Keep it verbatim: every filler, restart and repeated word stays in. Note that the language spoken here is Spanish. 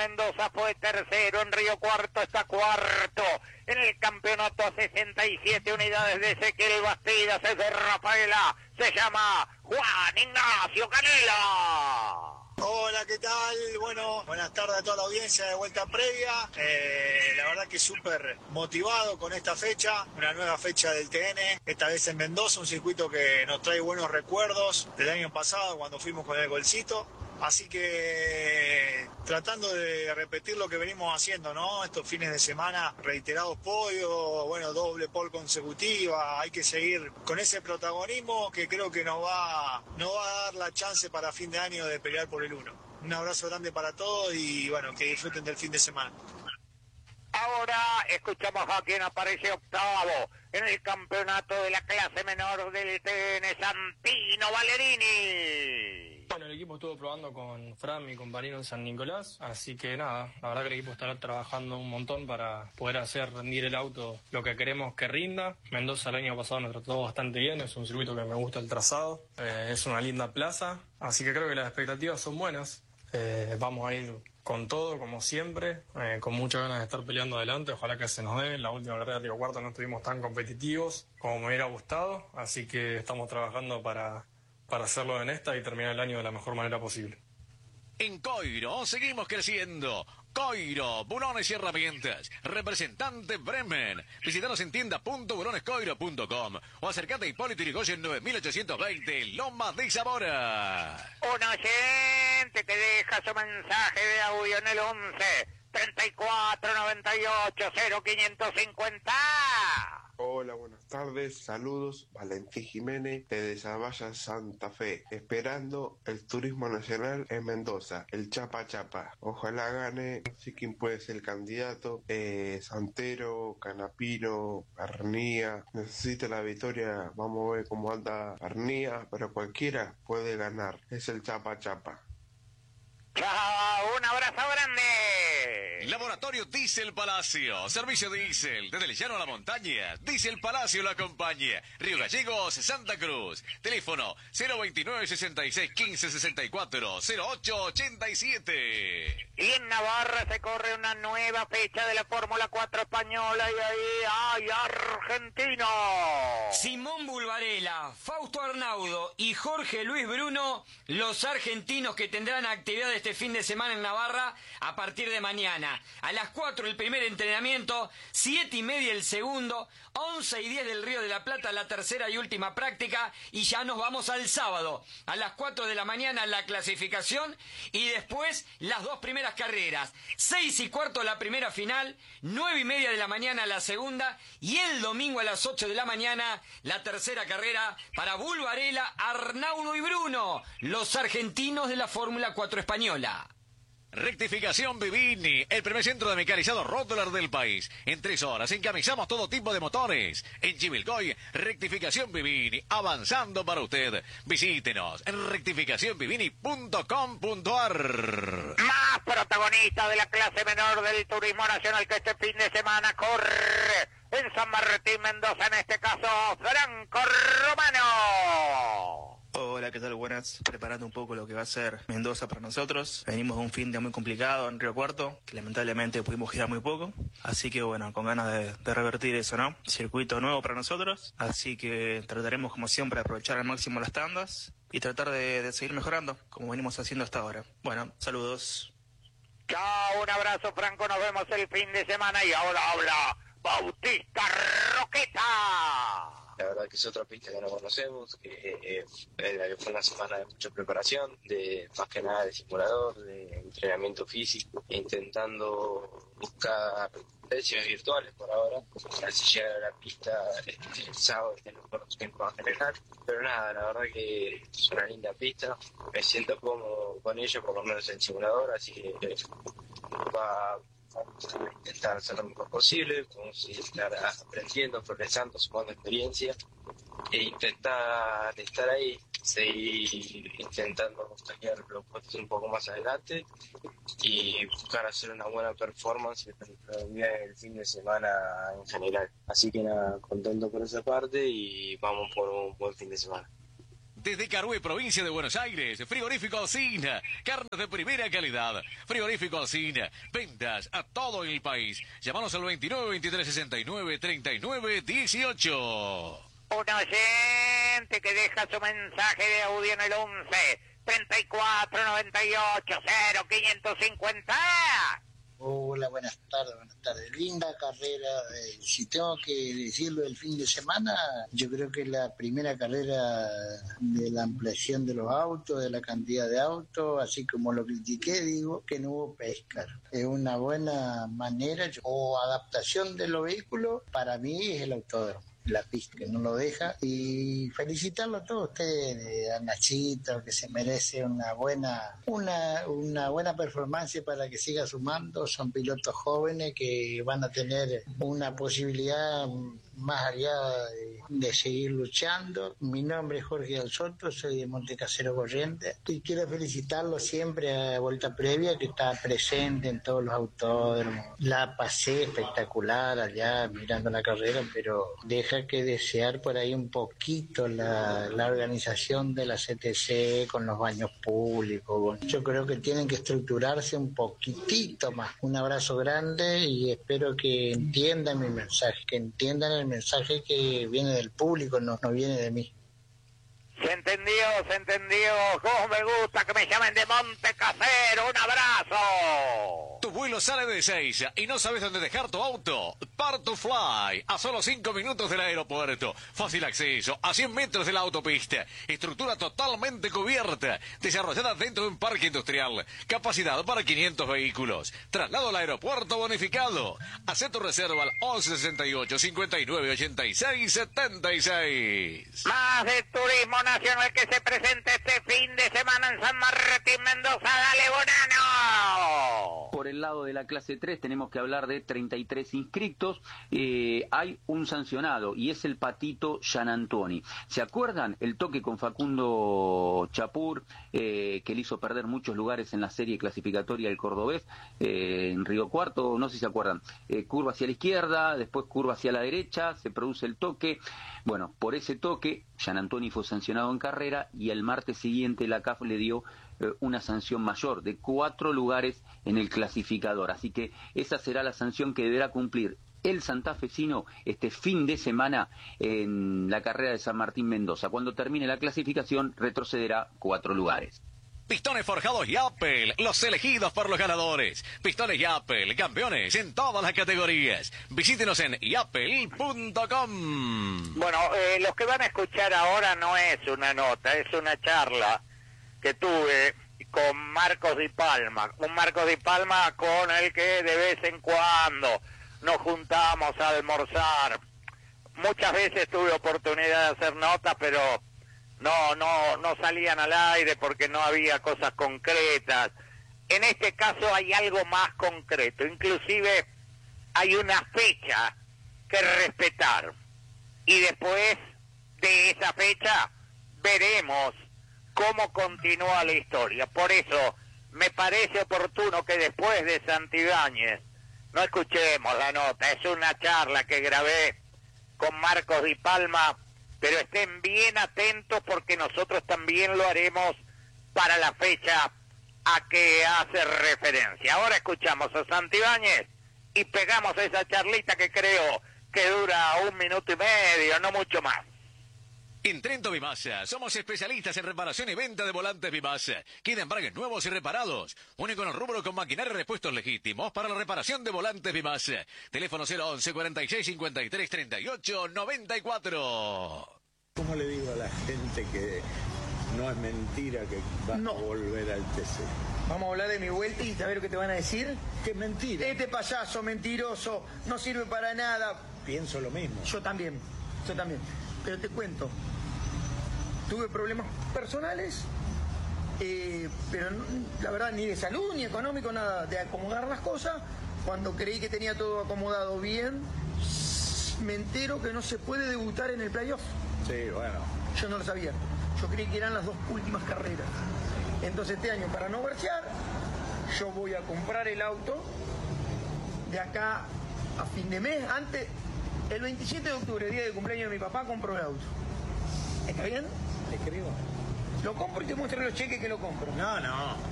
Mendoza fue tercero, en Río Cuarto está cuarto, en el campeonato sesenta y siete unidades de Ezequiel Bastidas, es de Rafaela, se llama Juan Ignacio Canela. Hola, ¿qué tal? Bueno, buenas tardes a toda la audiencia de Vuelta Previa. Eh, la verdad que súper motivado con esta fecha, una nueva fecha del T N, esta vez en Mendoza, un circuito que nos trae buenos recuerdos del año pasado cuando fuimos con el Golcito. Así que tratando de repetir lo que venimos haciendo, ¿no? Estos fines de semana, reiterados podios, bueno, doble pole consecutiva, hay que seguir con ese protagonismo que creo que nos va, nos va a dar la chance para fin de año de pelear por el uno. Un abrazo grande para todos y bueno, que disfruten del fin de semana. Ahora escuchamos a quien aparece octavo en el campeonato de la clase menor del T N, Santino Ballerini. Bueno, el equipo estuvo probando con Fran, mi compañero en San Nicolás, así que nada, la verdad que el equipo estará trabajando un montón para poder hacer rendir el auto lo que queremos que rinda. Mendoza el año pasado nos trató bastante bien, es un circuito que me gusta el trazado, eh, es una linda plaza, así que creo que las expectativas son buenas. Eh, vamos a ir con todo, como siempre, eh, con muchas ganas de estar peleando adelante, ojalá que se nos dé. En la última carrera de Río Cuarto no estuvimos tan competitivos como me hubiera gustado, así que estamos trabajando para... para hacerlo en esta y terminar el año de la mejor manera posible. En Coiro seguimos creciendo. Coiro, bulones y herramientas. Representante Bremen. Visítanos en tienda punto bulones coiro punto com o acercate a Hipólito Yrigoyen nueve mil ochocientos veinte, Lomas de Zamora. Un oyente que deja su mensaje de audio en el once treinta y cuatro noventa y ocho cero quinientos cincuenta. Hola, buenas tardes, saludos, Valentín Jiménez desde Zavalla, Santa Fe, esperando el turismo nacional en Mendoza, el Chapa Chapa, ojalá gane, no sé quién puede ser el candidato, eh, Santero, Canapino, Arnía, necesita la victoria, vamos a ver cómo anda Arnía, pero cualquiera puede ganar, es el Chapa Chapa. Chao, un abrazo grande. Laboratorio Diesel Palacio, servicio diésel, desde el llano a la montaña, Diesel Palacio lo acompaña, Río Gallegos, Santa Cruz, teléfono cero veintinueve sesenta y seis quince sesenta y cuatro cero ocho ochenta y siete. Y en Navarra se corre una nueva fecha de la Fórmula cuatro española y ahí hay argentinos. Simón Bulvarella, Fausto Arnaudo y Jorge Luis Bruno, los argentinos que tendrán actividad este fin de semana en Navarra a partir de mañana. A las cuatro el primer entrenamiento, siete y media el segundo, once y diez del Río de la Plata la tercera y última práctica y ya nos vamos al sábado. A las cuatro de la mañana la clasificación y después las dos primeras carreras. seis y cuarto la primera final, nueve y media de la mañana la segunda y el domingo a las ocho de la mañana la tercera carrera para Bulvarella, Arnaudo y Bruno, los argentinos de la Fórmula cuatro española. Rectificación Vivini, el primer centro de mecanizado Rottler del país. En tres horas encamisamos todo tipo de motores. En Chivilcoy, Rectificación Vivini, avanzando para usted. Visítenos en rectificación vivini punto com punto a r. Más protagonista de la clase menor del turismo nacional que este fin de semana corre en San Martín, Mendoza, en este caso, Franco Romano. Hola, ¿qué tal? Buenas. Preparando un poco lo que va a ser Mendoza para nosotros. Venimos de un fin de muy complicado en Río Cuarto, que lamentablemente pudimos girar muy poco. Así que bueno, con ganas de, de revertir eso, ¿no? Circuito nuevo para nosotros. Así que trataremos como siempre de aprovechar al máximo las tandas y tratar de, de seguir mejorando, como venimos haciendo hasta ahora. Bueno, saludos. Chao, un abrazo, Franco. Nos vemos el fin de semana y ahora habla Bautista Roqueta. La verdad que es otra pista que no conocemos, que eh, eh, fue una semana de mucha preparación, de más que nada de simulador, de entrenamiento físico, intentando buscar sesiones virtuales por ahora, así llegar a la pista este, el sábado y tener buenos tiempos en general. Pero nada, la verdad que es una linda pista, me siento cómodo con ello, por lo menos en el simulador, así que eh, va Vamos a intentar hacer lo mejor posible, vamos a estar aprendiendo, progresando, sumando experiencia e intentar estar ahí, seguir intentando sacar los puestos un poco más adelante y buscar hacer una buena performance el fin de semana en general. Así que nada, contento por esa parte y vamos por un buen fin de semana. Desde Carué, provincia de Buenos Aires, Frigorífico Alsina, carnes de primera calidad. Frigorífico Alsina, ventas a todo el país. Llámanos al veintinueve, veintitrés, sesenta y nueve, treinta y nueve, dieciocho. Un oyente que deja su mensaje de audio en el once, treinta y cuatro, noventa y ocho, cero, quinientos cincuenta. Hola, buenas tardes, buenas tardes. Linda carrera. Eh, si tengo que decirlo del fin de semana, yo creo que la primera carrera de la ampliación de los autos, de la cantidad de autos, así como lo critiqué, digo que no hubo pesca. Es una buena manera o adaptación de los vehículos, para mí es el autódromo. La pista que no lo deja, y felicitarlo a todos ustedes, a Nachito, que se merece una buena una una buena performance para que siga sumando. Son pilotos jóvenes que van a tener una posibilidad más allá de, de seguir luchando. Mi nombre es Jorge Alsoto, soy de Montecasero Corrientes y quiero felicitarlo siempre a Vuelta Previa, que está presente en todos los autódromos. La pasé espectacular allá mirando la carrera, pero deja que desear por ahí un poquito la, la organización de la C T C con los baños públicos. Yo creo que tienen que estructurarse un poquitito más. Un abrazo grande y espero que entiendan mi mensaje, que entiendan el mensaje que viene del público, no, no viene de mí. Se entendió, se entendió. Cómo me gusta que me llamen de Montecasero. Un abrazo. Tu vuelo sale de Ezeiza y no sabes dónde dejar tu auto. Part to Fly, a solo cinco minutos del aeropuerto. Fácil acceso, a cien metros de la autopista. Estructura totalmente cubierta, desarrollada dentro de un parque industrial. Capacidad para quinientos vehículos. Traslado al aeropuerto bonificado. Haz tu reserva al once sesenta y ocho, cincuenta y nueve, ochenta y seis, setenta y seis. Más de turismo nacional que se presenta este fin de semana en San Martín, Mendoza. Dale, Bonano. Por el lado de la clase tres tenemos que hablar de treinta y tres inscritos. Eh, hay un sancionado y es el patito Gianantoni. ¿Se acuerdan el toque con Facundo Chapur, eh, que le hizo perder muchos lugares en la serie clasificatoria del cordobés, eh, en Río Cuarto? No sé si se acuerdan. Eh, curva hacia la izquierda, después curva hacia la derecha, se produce el toque. Bueno, por ese toque Gianantoni fue sancionado en carrera y el martes siguiente la C A F le dio eh, una sanción mayor de cuatro lugares en el clasificador. Así que esa será la sanción que deberá cumplir el santafesino este fin de semana en la carrera de San Martín Mendoza. Cuando termine la clasificación retrocederá cuatro lugares. Pistones forjados Yapel, los elegidos por los ganadores. Pistones Yapel, campeones en todas las categorías. Visítenos en yapel punto com. Bueno, eh, lo que van a escuchar ahora no es una nota, es una charla que tuve con Marcos Di Palma. Un Marcos Di Palma con el que de vez en cuando nos juntamos a almorzar. Muchas veces tuve oportunidad de hacer notas, pero no, no, no salían al aire porque no había cosas concretas. En este caso hay algo más concreto, inclusive hay una fecha que respetar. Y después de esa fecha veremos cómo continúa la historia. Por eso me parece oportuno que después de Santibáñez no escuchemos la nota. Es una charla que grabé con Marcos Di Palma, pero estén bien atentos porque nosotros también lo haremos para la fecha a que hace referencia. Ahora escuchamos a Santibáñez y pegamos esa charlita que creo que dura un minuto y medio, no mucho más. En Trento Bimasa, somos especialistas en reparación y venta de volantes Bimasa. Quieren embragues nuevos y reparados. Único en el rubro con maquinaria y repuestos legítimos para la reparación de volantes Bimasa. Teléfono cero once, cuarenta y seis, cincuenta y tres, treinta y ocho, noventa y cuatro. ¿Cómo le digo a la gente que no es mentira que va no. a volver al T C? Vamos a hablar de mi vuelta y saber lo que te van a decir. ¡Qué mentira! Este payaso mentiroso no sirve para nada. Pienso lo mismo. Yo también, yo también. Pero te cuento, tuve problemas personales, eh, pero no, la verdad ni de salud ni económico, nada, de acomodar las cosas. Cuando creí que tenía todo acomodado bien, me entero que no se puede debutar en el playoff. Sí, bueno. Yo no lo sabía. Yo creí que eran las dos últimas carreras. Entonces este año, para no versear, yo voy a comprar el auto de acá a fin de mes. Antes, el veintisiete de octubre, día de cumpleaños de mi papá, compro el auto. ¿Está bien? ¿Le escribo? Lo compro y te muestro los cheques que lo compro. No, no.